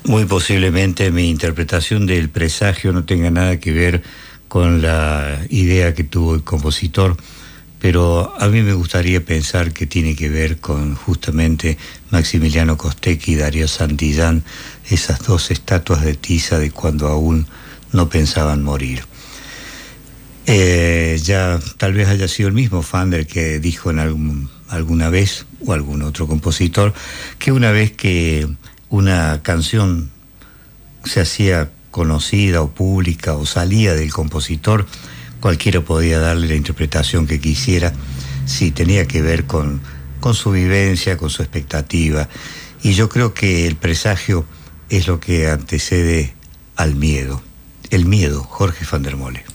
Muy posiblemente mi interpretación del presagio no tenga nada que ver con la idea que tuvo el compositor, pero a mí me gustaría pensar que tiene que ver con justamente Maximiliano Costecchi y Darío Santillán, esas dos estatuas de tiza de cuando aún no pensaban morir. Ya tal vez haya sido el mismo Fandel que dijo en alguna vez, o algún otro compositor, que una vez que una canción se hacía conocida o pública o salía del compositor, cualquiera podía darle la interpretación que quisiera, si tenía que ver con su vivencia, con su expectativa. Y yo creo que el presagio es lo que antecede al miedo. El miedo, Jorge van der Molen.